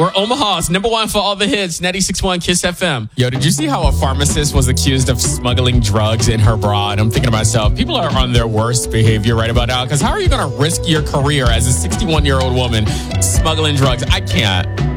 We're Omaha's number one for all the hits, 96.1 Kiss FM. Yo, did you see how a pharmacist was accused of smuggling drugs in her bra? And I'm thinking to myself, people are on their worst behavior right about now. Because how are you going to risk your career as a 61-year-old woman smuggling drugs? I can't.